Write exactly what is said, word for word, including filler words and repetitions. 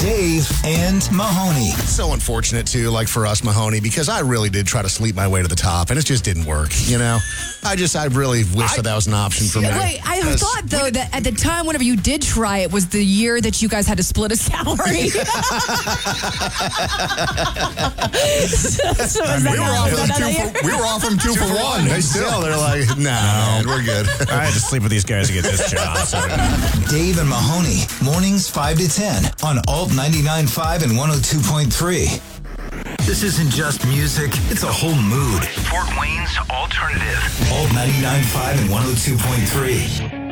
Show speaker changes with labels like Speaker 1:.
Speaker 1: Dave and Mahoney.
Speaker 2: So unfortunate, too, like for us, Mahoney, because I really did try to sleep my way to the top, and it just didn't work, you know? I just, I really wish I, that that was an option for me.
Speaker 3: Wait, I thought, though, that at the time, whenever you did try it, was the year that you guys had to split a salary. so, so
Speaker 2: I mean, we, were offering two for, we were offering two, two for one. one. They still, they're like, nah, no, man, we're good.
Speaker 4: I had to sleep with these guys to get this job. So.
Speaker 1: Dave and Mahoney, mornings five to ten on Alt ninety-nine point five and one oh two point three. This isn't just music, it's a whole mood. Fort Wayne's Alternative. Alt ninety-nine point five and one oh two point three.